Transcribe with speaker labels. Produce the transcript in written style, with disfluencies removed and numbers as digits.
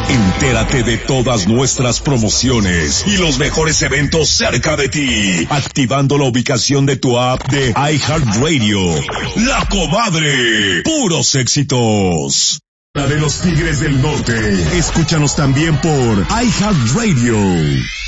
Speaker 1: Entérate de todas nuestras promociones y los mejores eventos cerca de ti, activando la ubicación de tu app de iHeartRadio. La Comadre, puros éxitos. La de los Tigres del Norte. Escúchanos también por iHeartRadio.